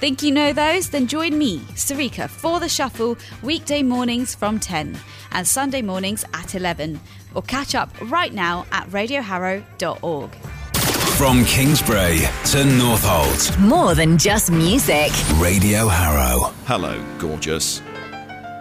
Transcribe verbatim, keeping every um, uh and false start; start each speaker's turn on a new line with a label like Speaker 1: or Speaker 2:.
Speaker 1: Think you know those? Then join me, Sarika, for The Shuffle weekday mornings from ten and Sunday mornings at eleven. Or catch up right now at radio harrow dot org.
Speaker 2: From Kingsbury to Northolt.
Speaker 3: More than just music.
Speaker 2: Radio Harrow.
Speaker 4: Hello, gorgeous.